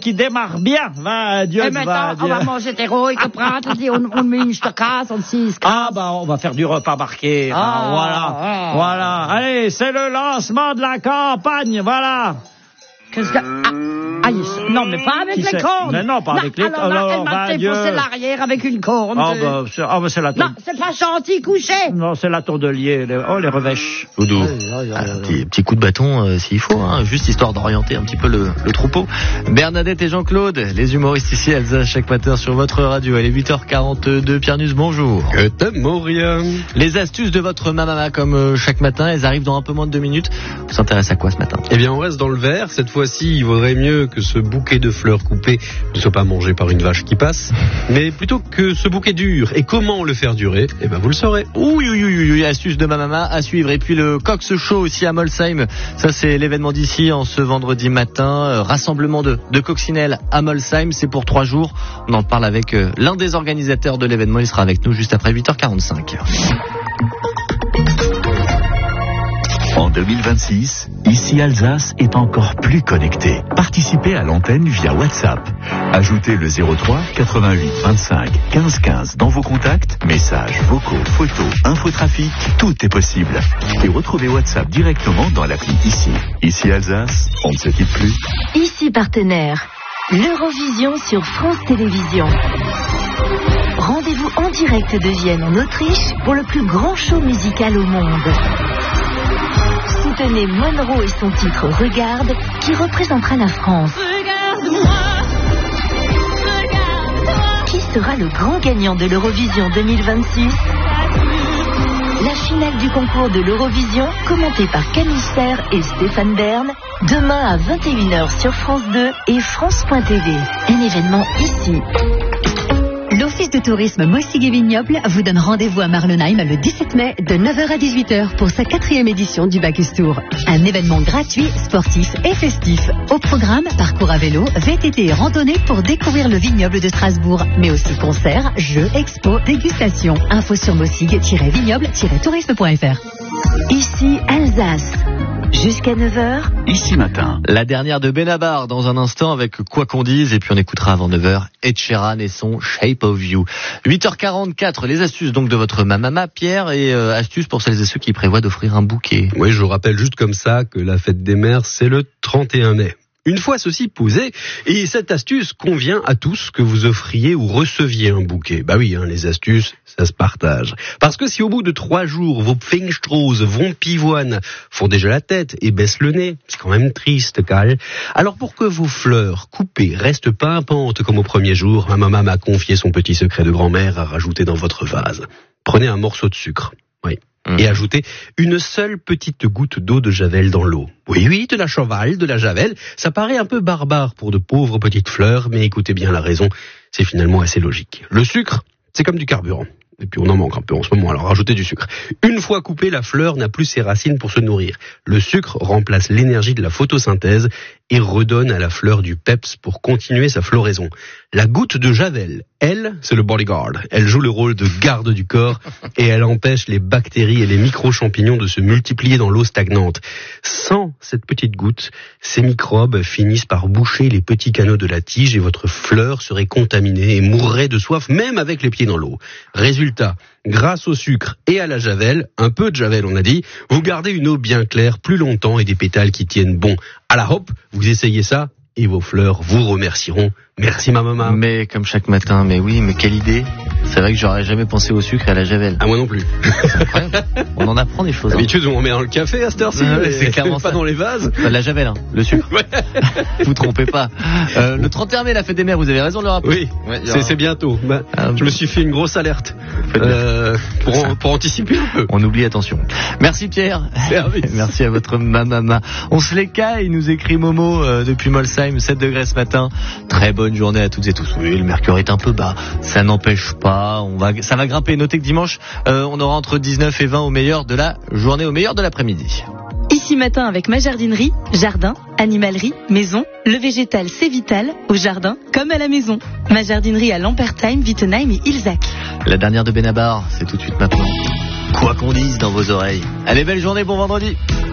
qui démarre bien. Va, Dieu, Et maintenant, on va manger des rouilles, on met une stockade, on s'y Ah, bah, on va faire du repas marqué. Voilà. Allez, c'est le lancement de la campagne, voilà. Qu'est-ce que... non, mais pas avec les cornes. Mais non, pas avec les cornes. Alors, elle m'a fait pousser l'arrière avec une corne. C'est la tour. Non, c'est pas gentil, couché. Non, c'est la tourdelier. Les revêches. Oudou. Petit coup de bâton, s'il faut, hein, juste histoire d'orienter un petit peu le troupeau. Bernadette et Jean-Claude, les humoristes ici à Alsace chaque matin sur votre radio. Elle est 8h42. Pierre Nuss, bonjour. Que t'aimes, rien. Les astuces de votre mamama, comme chaque matin, elles arrivent dans un peu moins de 2 minutes. On s'intéresse à quoi ce matin? Eh bien, on reste dans le vert. Cette fois-ci, il vaudrait mieux que ce bouquet de fleurs coupées ne soit pas mangé par une vache qui passe, mais plutôt que ce bouquet dure. Et comment le faire durer? Eh ben, vous le saurez. Oui, astuce de ma maman à suivre. Et puis le Cox Show aussi à Molsheim. Ça, c'est l'événement d'ici en ce vendredi matin. Rassemblement de coccinelles à Molsheim. C'est pour 3 jours. On en parle avec l'un des organisateurs de l'événement. Il sera avec nous juste après 8h45. En 2026, ici Alsace est encore plus connectée. Participez à l'antenne via WhatsApp. Ajoutez le 03 88 25 15 15 dans vos contacts. Messages, vocaux, photos, infotrafic, tout est possible. Et retrouvez WhatsApp directement dans l'appli Ici. Ici Alsace, on ne se quitte plus. Ici partenaire, l'Eurovision sur France Télévisions. Rendez-vous en direct de Vienne en Autriche pour le plus grand show musical au monde. Soutenez Monroe et son titre Regarde, qui représentera la France. Regarde-moi, regarde-moi. Qui sera le grand gagnant de l'Eurovision 2026? La finale du concours de l'Eurovision, commentée par Camille Serre et Stéphane Bern, demain à 21h sur France 2 et France.tv. Un événement ici. L'Office de tourisme Mossig et Vignoble vous donne rendez-vous à Marlenheim le 17 mai de 9h à 18h pour sa 4e édition du Bacchus Tour. Un événement gratuit, sportif et festif. Au programme, parcours à vélo, VTT et randonnée pour découvrir le vignoble de Strasbourg, mais aussi concerts, jeux, expos, dégustations. Info sur mossig-vignoble-tourisme.fr. Ici Alsace. Jusqu'à 9h. Ici matin. La dernière de Benabar dans un instant avec Quoi qu'on dise. Et puis on écoutera avant 9h Ed Sheeran et son Shape of You. 8h44, les astuces donc de votre mamama, Pierre, et astuces pour celles et ceux qui prévoient d'offrir un bouquet. Oui, je vous rappelle juste comme ça que la fête des mères, c'est le 31 mai. Une fois ceci posé, et cette astuce convient à tous que vous offriez ou receviez un bouquet. Bah oui, les astuces, ça se partage. Parce que si au bout de 3 jours, vos Pfingstrose, vos pivoines font déjà la tête et baissent le nez, c'est quand même triste, Cal. Alors pour que vos fleurs coupées restent pimpantes comme au premier jour, ma maman m'a confié son petit secret de grand-mère à rajouter dans votre vase. Prenez un morceau de sucre. Oui. Et ajoutez une seule petite goutte d'eau de javel dans l'eau. Oui, de la cheval, de la javel. Ça paraît un peu barbare pour de pauvres petites fleurs, mais écoutez bien la raison, c'est finalement assez logique. Le sucre, c'est comme du carburant. Et puis on en manque un peu en ce moment, alors rajoutez du sucre. Une fois coupée, la fleur n'a plus ses racines pour se nourrir. Le sucre remplace l'énergie de la photosynthèse et redonne à la fleur du peps pour continuer sa floraison. La goutte de javel, elle, c'est le bodyguard. Elle joue le rôle de garde du corps et elle empêche les bactéries et les micro-champignons de se multiplier dans l'eau stagnante. Sans cette petite goutte, ces microbes finissent par boucher les petits canaux de la tige et votre fleur serait contaminée et mourrait de soif même avec les pieds dans l'eau. Résultat, grâce au sucre et à la javel, un peu de javel on a dit, vous gardez une eau bien claire plus longtemps et des pétales qui tiennent bon. À la hop, vous essayez ça et vos fleurs vous remercieront. Merci ma maman. Mais comme chaque matin, mais oui, mais quelle idée. C'est vrai que j'aurais jamais pensé au sucre et à la javel. Ah moi non plus. C'est incroyable. On en apprend des choses. D'habitude on met dans le café à cette heure-ci, c'est clairement pas ça. dans les vases. La javel, le sucre. Ouais. Vous trompez pas. Le 31 mai, la fête des mères, vous avez raison de le rappeler. Oui, ouais, c'est bientôt. Je me suis fait une grosse alerte pour anticiper un peu. On oublie, attention. Merci Pierre. Merci à votre mamama. On se les caille, nous écrit Momo depuis Molsheim, 7 degrés ce matin. Très bonne journée à toutes et tous. Oui, le mercure est un peu bas, ça n'empêche pas, ça va grimper. Notez que dimanche, on aura entre 19 et 20 au meilleur de la journée, au meilleur de l'après-midi. Ici matin avec ma jardinerie, jardin, animalerie, maison, le végétal c'est vital, au jardin comme à la maison. Ma jardinerie à Lampertheim, Wittenheim et Ilzac. La dernière de Benabar, c'est tout de suite maintenant. Quoi qu'on dise dans vos oreilles. Allez, belle journée, bon vendredi.